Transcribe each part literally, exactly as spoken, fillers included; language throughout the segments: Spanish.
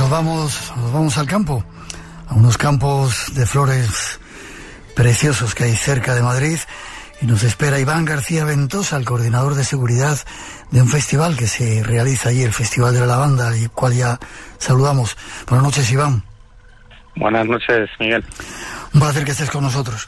nos vamos, nos vamos al campo, a unos campos de flores preciosos que hay cerca de Madrid, y nos espera Iván García Ventosa, el coordinador de seguridad de un festival que se realiza allí, el Festival de la Lavanda, y cual ya saludamos. Buenas noches, Iván. Buenas noches, Miguel. Un placer que estés con nosotros.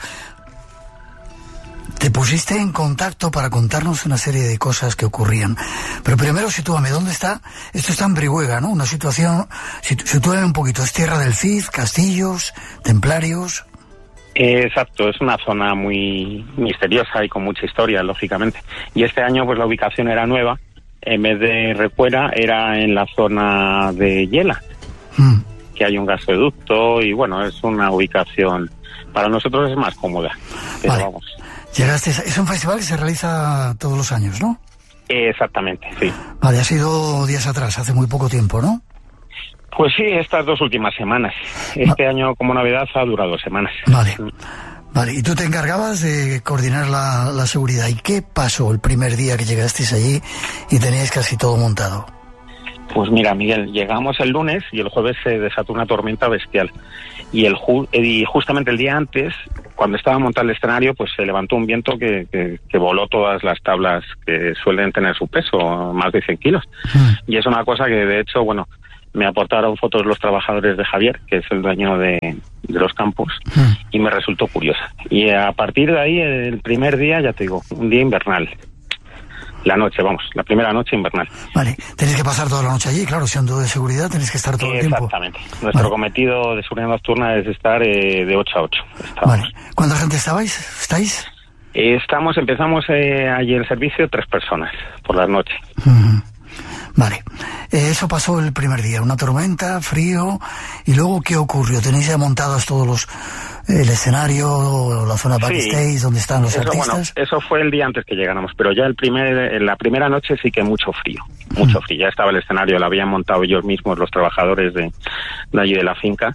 Te pusiste en contacto para contarnos una serie de cosas que ocurrían. Pero primero sitúame, ¿dónde está? Esto está en Brihuega, ¿no? Una situación... Sitúame un poquito. ¿Es tierra del Cid, castillos, templarios? Eh, exacto, es una zona muy misteriosa y con mucha historia, lógicamente. Y este año, pues la ubicación era nueva. En vez de Recuera, era en la zona de Yela, mm. que hay un gasoducto y, bueno, es una ubicación... Para nosotros es más cómoda. Pero vale. Vamos... Llegaste, es un festival que se realiza todos los años, ¿no? Exactamente, sí. Vale, ha sido días atrás, hace muy poco tiempo, ¿no? Pues sí, estas dos últimas semanas. Este ah. año, como novedad, ha durado semanas. Vale, vale. Y tú te encargabas de coordinar la, la seguridad. ¿Y qué pasó el primer día que llegasteis allí y teníais casi todo montado? Pues mira, Miguel, llegamos el lunes y el jueves se desató una tormenta bestial. Y el ju y justamente el día antes, cuando estaba montado el escenario, pues se levantó un viento que, que, que voló todas las tablas que suelen tener su peso, más de cien kilos. Mm. Y es una cosa que, de hecho, bueno, me aportaron fotos los trabajadores de Javier, que es el dueño de, de los campos, mm. y me resultó curiosa. Y a partir de ahí, el primer día, ya te digo, un día invernal. La noche, vamos, la primera noche invernal. Vale, tenéis que pasar toda la noche allí, claro, siendo de seguridad tenéis que estar todo el tiempo. Exactamente. Nuestro vale. cometido de seguridad nocturna es estar eh, de ocho a ocho. Estamos. Vale. ¿Cuánta gente estabais? ¿Estáis? Eh, estamos, empezamos eh, allí el servicio, tres personas por la noche. Uh-huh. Vale. Eh, eso pasó el primer día, una tormenta, frío, y luego ¿qué ocurrió? ¿Tenéis ya montados todos los... el escenario, la zona backstage, sí, donde están los eso, artistas? Bueno, eso fue el día antes que llegáramos, pero ya el primer, en la primera noche sí que mucho frío, mucho mm. frío. Ya estaba el escenario, lo habían montado ellos mismos, los trabajadores de, de allí de la finca,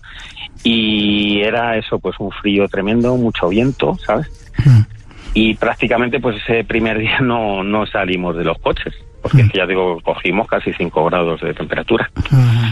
y era eso, pues un frío tremendo, mucho viento, ¿sabes? Mm. Y prácticamente pues ese primer día no, no salimos de los coches, porque mm. ya digo, cogimos casi cinco grados de temperatura. Mm.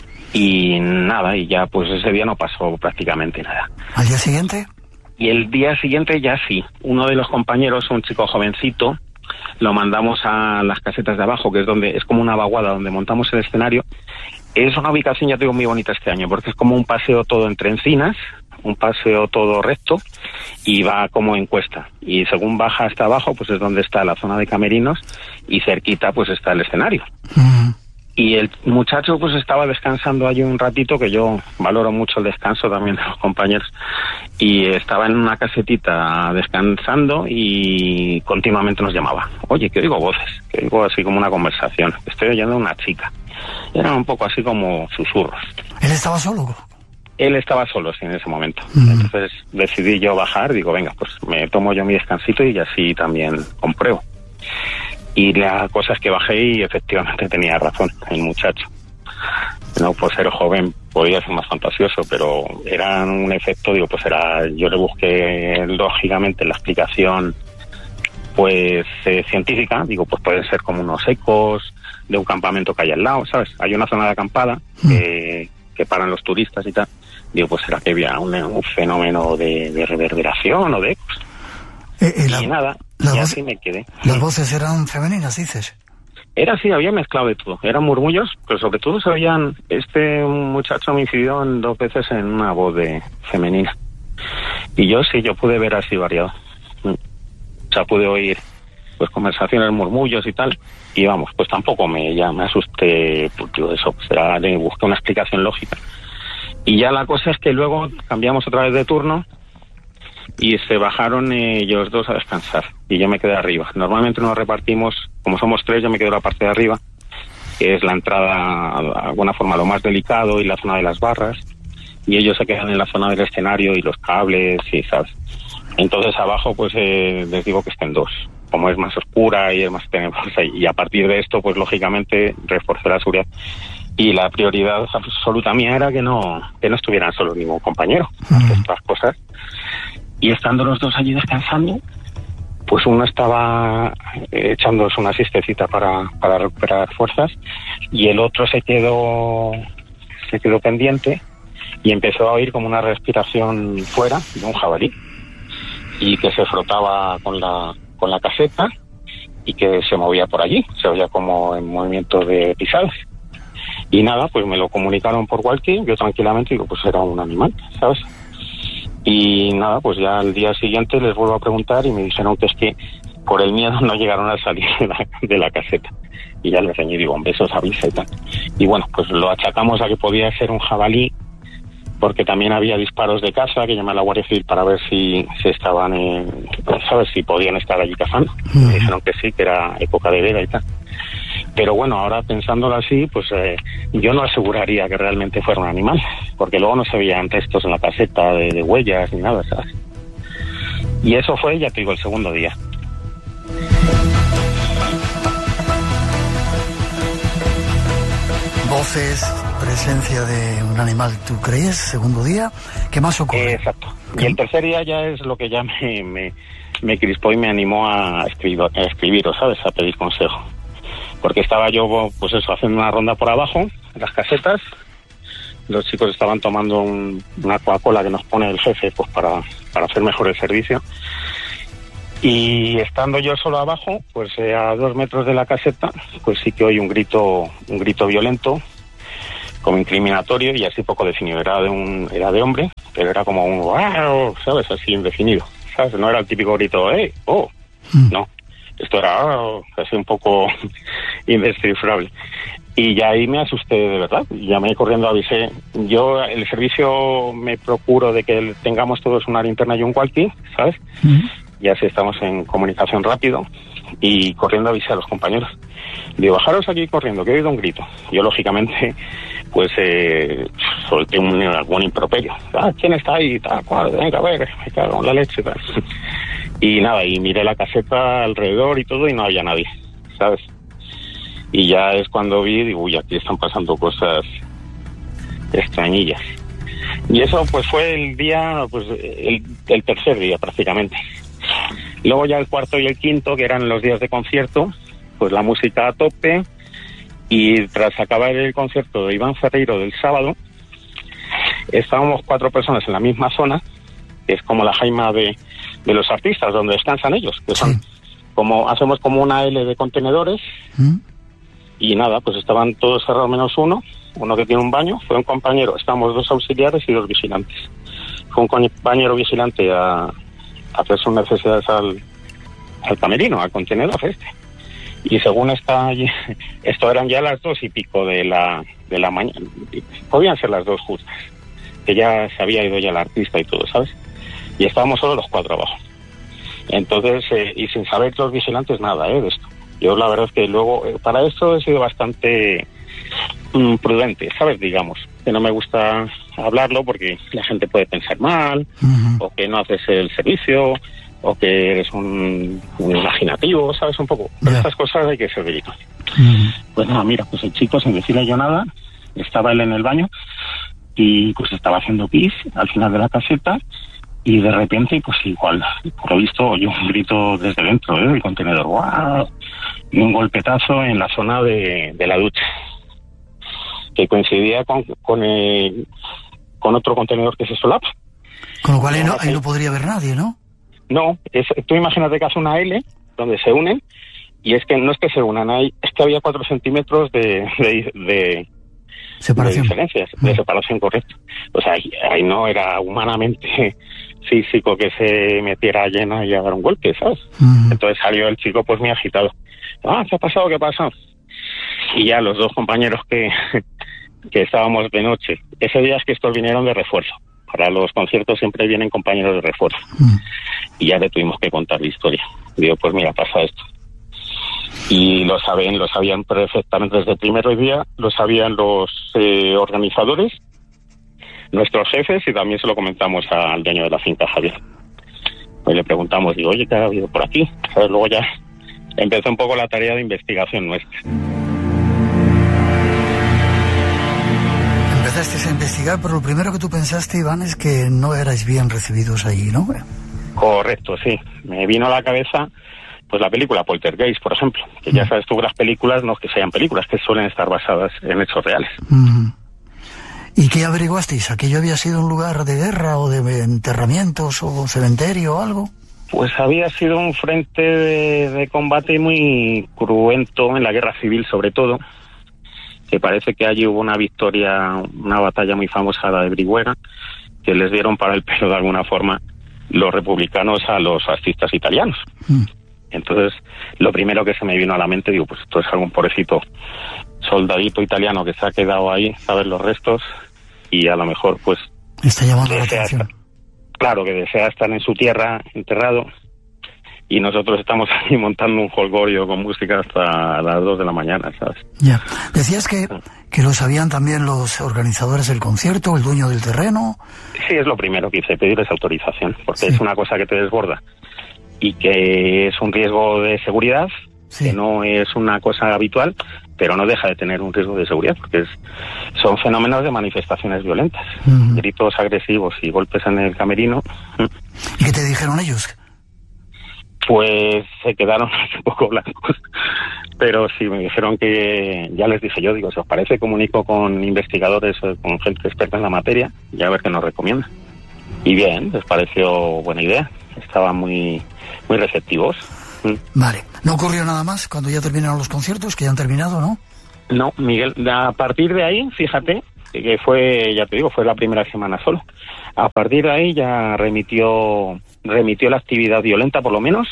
Y nada, y ya pues ese día no pasó prácticamente nada. ¿Al día siguiente? Y el día siguiente ya sí. Uno de los compañeros, un chico jovencito, lo mandamos a las casetas de abajo, que es donde es como una vaguada donde montamos el escenario. Es una ubicación, ya te digo, muy bonita este año, porque es como un paseo todo entre encinas, un paseo todo recto, y va como en cuesta. Y según baja hasta abajo, pues es donde está la zona de camerinos, y cerquita pues está el escenario. Uh-huh. Y el muchacho pues estaba descansando allí un ratito, que yo valoro mucho el descanso también de los compañeros, y estaba en una casetita descansando y continuamente nos llamaba. Oye, que oigo voces, que oigo así como una conversación, estoy oyendo a una chica. Era un poco así como susurros. ¿Él estaba solo? Él estaba solo, sí, en ese momento. Mm. Entonces decidí yo bajar, digo, venga, pues me tomo yo mi descansito y así también compruebo. Y la cosa es que bajé y efectivamente tenía razón el muchacho. No, por ser joven podía ser más fantasioso, pero era un efecto, digo, pues era, yo le busqué lógicamente la explicación pues eh, científica, digo, pues pueden ser como unos ecos de un campamento que hay al lado, ¿sabes? Hay una zona de acampada que, que paran los turistas y tal. Digo, pues será que había un, un fenómeno de, de reverberación o de ecos. Eh, eh, y la, nada, la y voz, así me quedé. ¿Las voces eran femeninas, dices? Era así, había mezclado de todo. Eran murmullos, pero sobre todo se oían... Este muchacho me incidió en dos veces en una voz de femenina. Y yo sí, yo pude ver así variado. O sea, pude oír pues conversaciones, murmullos y tal. Y vamos, pues tampoco me, ya me asusté por todo eso. Pues era, le busqué una explicación lógica. Y ya la cosa es que luego cambiamos otra vez de turno y se bajaron ellos dos a descansar y yo me quedé arriba. Normalmente nos repartimos, como somos tres, yo me quedo en la parte de arriba, que es la entrada de alguna forma lo más delicado y la zona de las barras, y ellos se quedan en la zona del escenario y los cables y sabes. Entonces abajo pues eh, les digo que estén dos, como es más oscura y es más tenebrosa, y a partir de esto pues lógicamente reforcé la seguridad. Y la prioridad absoluta mía era que no que no estuvieran solo ningún compañero, uh-huh. estas cosas. Y estando los dos allí descansando, pues uno estaba echándose una siestecita para, para recuperar fuerzas y el otro se quedó se quedó pendiente y empezó a oír como una respiración fuera de un jabalí y que se frotaba con la con la caseta y que se movía por allí, se oía como en movimiento de pisadas. Y nada, pues me lo comunicaron por walkie, yo tranquilamente digo, pues era un animal, ¿sabes? Y nada, pues ya al día siguiente les vuelvo a preguntar y me dijeron que es que por el miedo no llegaron a salir de la, de la caseta. Y ya les reñí, digo, besos, avisa y tal. Y bueno, pues lo achacamos a que podía ser un jabalí, porque también había disparos de caza, que llamé a la Guardia Civil para ver si se estaban, eh, ¿sabes? Si podían estar allí cazando. Uh-huh. Me dijeron que sí, que era época de veda y tal. Pero bueno, ahora pensándolo así, pues eh, yo no aseguraría que realmente fuera un animal, porque luego no se veían restos en la caseta de, de huellas ni nada, ¿sabes? Y eso fue, ya te digo, el segundo día. Voces, presencia de un animal, ¿tú crees? Segundo día, ¿qué más ocurre? Eh, exacto. ¿Qué? Y el tercer día ya es lo que ya me, me, me crispó y me animó a escribir, a escribir, ¿sabes? A pedir consejo. Porque estaba yo, pues eso, haciendo una ronda por abajo, en las casetas. Los chicos estaban tomando un, una Coca-Cola que nos pone el jefe, pues para, para hacer mejor el servicio. Y estando yo solo abajo, pues eh, a dos metros de la caseta, pues sí que oí un grito, un grito violento, como incriminatorio y así poco definido. Era de un, era de hombre, pero era como un wow, ¿sabes? Así indefinido, ¿sabes? No era el típico grito, ¡eh! ¡Oh! Mm. No, esto era oh, así un poco indescifrable. Y ya ahí me asusté de verdad, llamé corriendo, avisé. Yo, el servicio, me procuro de que tengamos todos una linterna y un walkie, ¿sabes? Mm. Y así estamos en comunicación rápido y corriendo avisé a los compañeros. Digo, bajaros aquí corriendo, que he oído un grito. Yo, lógicamente, pues eh, solté un, algún improperio. Ah, ¿quién está ahí? Tal cual, venga, a ver, me cago en la leche. Tal. Y nada, y miré la caseta alrededor y todo y no había nadie, ¿sabes? Y ya es cuando vi, digo, uy, aquí están pasando cosas extrañillas. Y eso pues fue el día, pues el, el tercer día prácticamente. Luego ya el cuarto y el quinto, que eran los días de concierto, pues la música a tope, y tras acabar el concierto de Iván Ferreiro del sábado, estábamos cuatro personas en la misma zona, que es como la jaima de, de los artistas, donde descansan ellos, que son sí. como, hacemos como una L de contenedores, ¿Mm? Y nada, pues estaban todos cerrados menos uno, uno que tiene un baño, fue un compañero, estábamos dos auxiliares y dos vigilantes. Fue un compañero vigilante a hacer sus necesidades al, al camerino, al contenedor este. Y según está allí, esto eran ya las dos y pico de la de la mañana, podían ser las dos justas, que ya se había ido ya el artista y todo, ¿sabes? Y estábamos solo los cuatro abajo. Entonces, eh, y sin saber los vigilantes nada, ¿eh? De esto. Yo la verdad es que luego, eh, para esto he sido bastante mm, prudente, ¿sabes? Digamos, que no me gusta hablarlo porque la gente puede pensar mal, uh-huh. o que no haces el servicio, o que eres un, un imaginativo, ¿sabes? Un poco. Pero yeah. estas cosas hay que ser delicado. Uh-huh. Pues nada, mira, pues el chico, sin decirle yo nada, estaba él en el baño y pues estaba haciendo pis al final de la caseta y de repente, pues igual, por lo visto, oyó un grito desde dentro, ¿eh? del contenedor, ¡guau! Y un golpetazo en la zona de, de la ducha, que coincidía con con, el, con otro contenedor que se solapa. Con lo cual ahí no, ahí no podría haber nadie, ¿no? No, es, tú imagínate que hace una L donde se unen, y es que no es que se unan, hay, es que había cuatro centímetros de, de, de, separación. de diferencias, de mm. separación, correcto. O sea, ahí, ahí no era humanamente físico que se metiera llena y a dar un golpe, ¿sabes? Mm. Entonces salió el chico pues muy agitado. Ah, ¿qué ha pasado? ¿Qué ha pasado? Y ya los dos compañeros que, que estábamos de noche, ese día es que estos vinieron de refuerzo. Para los conciertos siempre vienen compañeros de refuerzo. Mm. Y ya le tuvimos que contar la historia. Digo, pues mira, pasa esto. Y lo saben, lo sabían perfectamente desde el primer día, lo sabían los eh, organizadores, nuestros jefes, y también se lo comentamos al dueño de la finca, Javier. Pues le preguntamos, digo, oye, ¿qué ha habido por aquí? ¿Sabes? Luego ya empezó un poco la tarea de investigación nuestra. Empezaste a investigar, pero lo primero que tú pensaste, Iván, es que no erais bien recibidos allí, ¿no? Correcto, sí. Me vino a la cabeza pues la película Poltergeist, por ejemplo, que ya sabes tú que las películas no es que sean películas, que suelen estar basadas en hechos reales. Uh-huh. ¿Y qué averiguasteis? ¿Aquello había sido un lugar de guerra o de enterramientos o cementerio o algo? Pues había sido un frente de, de combate muy cruento en la guerra civil, sobre todo, que parece que allí hubo una victoria, una batalla muy famosa, la de Brihuega, que les dieron para el pelo de alguna forma los republicanos a los fascistas italianos. Mm. Entonces, lo primero que se me vino a la mente, digo, pues esto es algún pobrecito soldadito italiano que se ha quedado ahí a ver los restos y a lo mejor, pues... Está llamando la atención. Estar, claro, que desea estar en su tierra enterrado y nosotros estamos ahí montando un jolgorio con música hasta las dos de la mañana, ¿sabes? Ya. Decías que, que lo sabían también los organizadores del concierto, el dueño del terreno. Sí, es lo primero que hice, pedirles autorización, porque sí. Es una cosa que te desborda y que es un riesgo de seguridad, sí. Que no es una cosa habitual, pero no deja de tener un riesgo de seguridad, porque es, son fenómenos de manifestaciones violentas, uh-huh. Gritos agresivos y golpes en el camerino. ¿Y qué te dijeron ellos? Pues se quedaron un poco blancos, pero sí me dijeron que, ya les dije yo, digo, si os parece, comunico con investigadores, con gente experta en la materia, y a ver qué nos recomienda. Y bien, les pareció buena idea, estaban muy, muy receptivos. Vale, ¿no ocurrió nada más cuando ya terminaron los conciertos, que ya han terminado, no? No, Miguel, a partir de ahí, fíjate, que fue, ya te digo, fue la primera semana solo. A partir de ahí ya remitió, remitió la actividad violenta, por lo menos,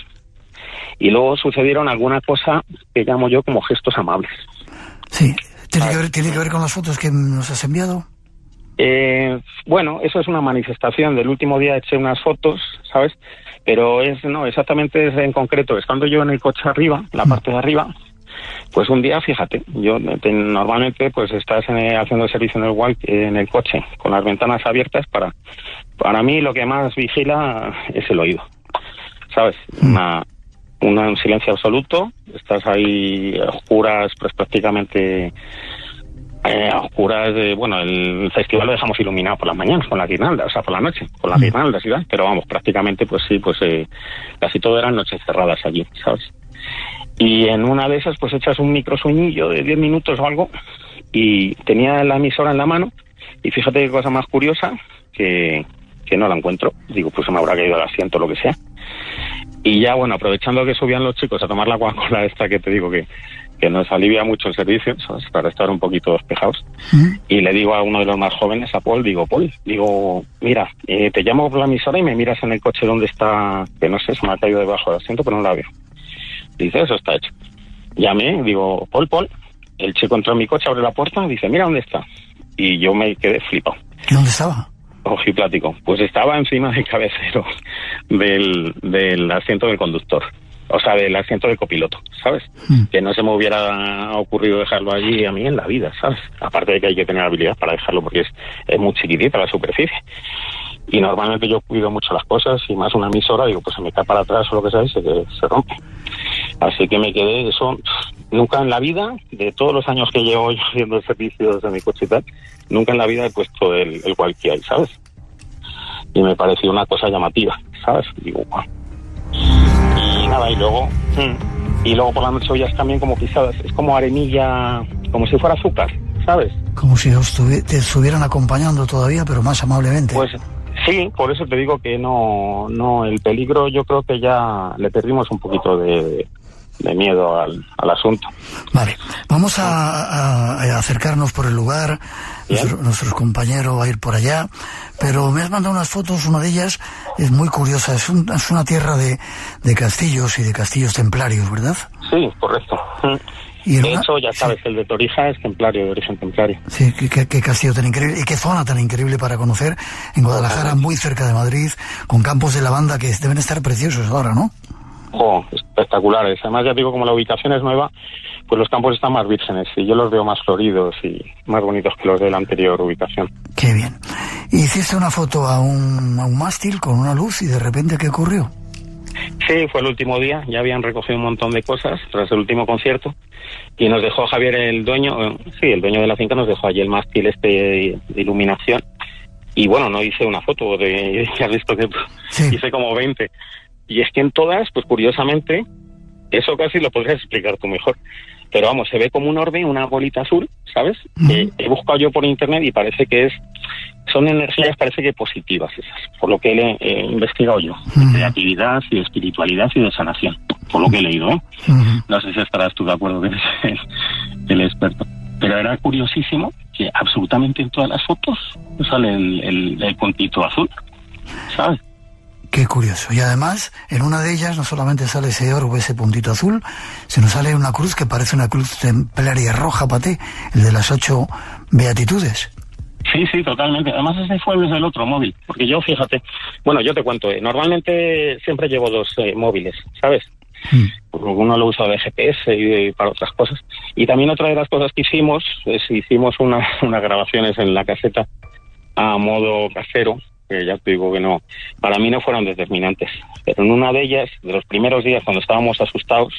y luego sucedieron alguna cosa que llamo yo como gestos amables. Sí, ¿tiene que ver, ¿tiene que ver con las fotos que nos has enviado? Eh, bueno, eso es una manifestación. Del último día eché unas fotos, ¿sabes? Pero es, no, exactamente es en concreto, estando yo en el coche arriba, la parte de arriba, pues un día, fíjate, yo te, normalmente pues estás en el, haciendo el servicio en el walk, en el coche, con las ventanas abiertas, para para mí lo que más vigila es el oído, ¿sabes? Una, una, un silencio absoluto, estás ahí a oscuras, pues prácticamente... Eh, a oscuras, de, bueno, el festival lo dejamos iluminado por las mañanas con la guirnalda, o sea, por la noche, con las guirnaldas y tal, pero vamos, prácticamente, pues sí, pues eh, casi todo eran noches cerradas allí, ¿sabes? Y en una de esas, pues echas un microsueñillo de diez minutos o algo, y tenía la emisora en la mano, y fíjate qué cosa más curiosa, que, que no la encuentro, digo, pues se me habrá caído el asiento o lo que sea, y ya, bueno, aprovechando que subían los chicos a tomar la Coca-Cola esta que te digo que que nos alivia mucho el servicio, ¿sabes? Para estar un poquito despejados. ¿Mm? Y le digo a uno de los más jóvenes, a Paul, digo, Paul, digo, mira, eh, te llamo por la emisora y me miras en el coche donde está, que no sé, se me ha caído debajo del asiento, pero no la veo. Dice, eso está hecho. Llamé, digo, Paul, Paul, el chico entró en mi coche, abre la puerta, dice, mira dónde está. Y yo me quedé flipado. ¿Dónde estaba? Ojiplático. Pues estaba encima del cabecero del, del asiento del conductor. O sea, del asiento del copiloto, ¿sabes? Mm. Que no se me hubiera ocurrido dejarlo allí a mí en la vida, ¿sabes? Aparte de que hay que tener habilidad para dejarlo porque es, es muy chiquitita la superficie. Y normalmente yo cuido mucho las cosas y más una emisora, digo, pues se me cae para atrás o lo que sea y se, se rompe. Así que me quedé, eso, nunca en la vida, de todos los años que llevo yo haciendo servicios de mi coche y tal, nunca en la vida he puesto el, el walkie ahí, ¿sabes? Y me pareció una cosa llamativa, ¿sabes? Digo, wow. Y nada, y luego y luego por la noche oyes también como pisadas, es como arenilla, como si fuera azúcar, ¿sabes? Como si os tuvi- te estuvieran acompañando todavía, pero más amablemente. Pues sí, por eso te digo que no, no, el peligro yo creo que ya le perdimos un poquito de, de miedo al, al asunto. Vale, vamos a, a, a acercarnos por el lugar, nuestro, nuestro compañero va a ir por allá, pero me has mandado unas fotos, una de ellas es muy curiosa, es, un, es una tierra de, de castillos y de castillos templarios, ¿verdad? Sí, correcto. Y de una, hecho, ya sabes, sí. El de Torija es templario, de origen templario. Sí, qué, qué, qué castillo tan increíble y qué zona tan increíble para conocer en Guadalajara, muy cerca de Madrid, con campos de lavanda que deben estar preciosos ahora, ¿no? Oh, espectaculares. Además, ya digo, como la ubicación es nueva, pues los campos están más vírgenes y yo los veo más floridos y más bonitos que los de la anterior ubicación. Qué bien. Hiciste una foto a un, a un mástil con una luz y de repente, ¿qué ocurrió? Sí, fue el último día, ya habían recogido un montón de cosas tras el último concierto y nos dejó Javier, el dueño, eh, sí, el dueño de la finca, nos dejó allí el mástil este de, de iluminación y bueno, no hice una foto, de, ya has visto que sí. Hice como veinte. Y es que en todas, pues curiosamente, eso casi lo podrías explicar tú mejor. pero vamos, se ve como un orbe, una bolita azul, ¿sabes? Uh-huh. Que he buscado yo por internet y parece que es, son energías, parece que positivas esas, por lo que he, he investigado yo, uh-huh. de creatividad y de espiritualidad y de sanación, por lo que he leído, ¿eh? Uh-huh. No sé si estarás tú de acuerdo que eres el, el experto, pero era curiosísimo que absolutamente en todas las fotos sale el, el, el puntito azul, ¿sabes? Qué curioso. Y además, en una de ellas no solamente sale ese orbe, ese puntito azul, sino sale una cruz que parece una cruz templaria roja para ti, el de las ocho beatitudes. Sí, sí, totalmente. Además ese fue desde el otro móvil, porque yo, fíjate, bueno, yo te cuento, eh, normalmente siempre llevo dos eh, móviles, ¿sabes? Mm. Uno lo uso de G P S y, y para otras cosas. Y también otra de las cosas que hicimos es hicimos una, unas grabaciones en la caseta a modo casero, que ya te digo que no, para mí no fueron determinantes, pero en una de ellas, de los primeros días cuando estábamos asustados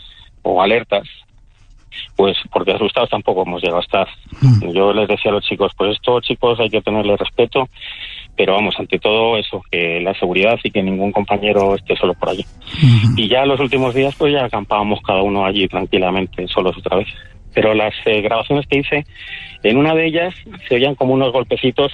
o alertas, pues porque asustados tampoco hemos llegado a estar. Mm. Yo les decía a los chicos, pues esto, chicos, hay que tenerle respeto, pero vamos, ante todo eso, que la seguridad y que ningún compañero esté solo por allí. Mm. Y ya los últimos días pues ya acampábamos cada uno allí tranquilamente, solos otra vez. Pero las eh, grabaciones que hice, en una de ellas se oían como unos golpecitos,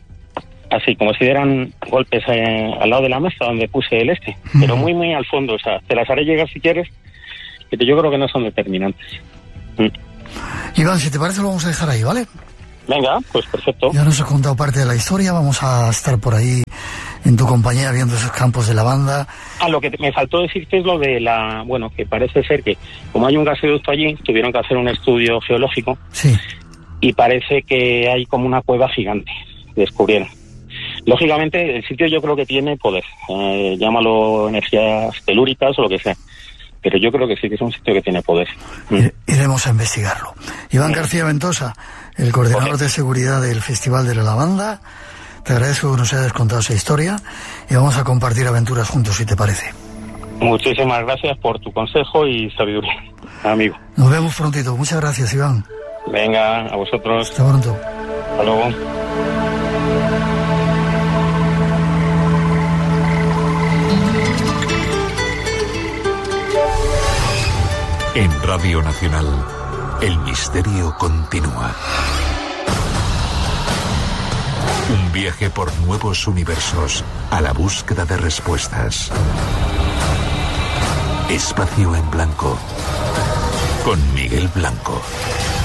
así como si dieran golpes eh, al lado de la mesa donde puse el este, mm. pero muy muy al fondo, o sea, te las haré llegar si quieres, pero yo creo que no son determinantes. Mm. Iván, si te parece lo vamos a dejar ahí, ¿vale? Venga, pues perfecto. Ya nos has contado parte de la historia, vamos a estar por ahí en tu compañía viendo esos campos de lavanda. Ah, lo que me faltó decirte es lo de la, bueno, que parece ser que como hay un gasoducto allí, tuvieron que hacer un estudio geológico. Sí. Y parece que hay como una cueva gigante, descubrieron. Lógicamente, el sitio yo creo que tiene poder, eh, llámalo energías telúricas o lo que sea, pero yo creo que sí que es un sitio que tiene poder. Mm. Iremos a investigarlo. Iván García Ventosa, el coordinador okay. de seguridad del Festival de la Lavanda, te agradezco que nos hayas contado esa historia y vamos a compartir aventuras juntos, si te parece. Muchísimas gracias por tu consejo y sabiduría, amigo. Nos vemos prontito. Muchas gracias, Iván. Venga, a vosotros. Hasta pronto. Hasta luego. En Radio Nacional, el misterio continúa. Un viaje por nuevos universos a la búsqueda de respuestas. Espacio en Blanco, con Miguel Blanco.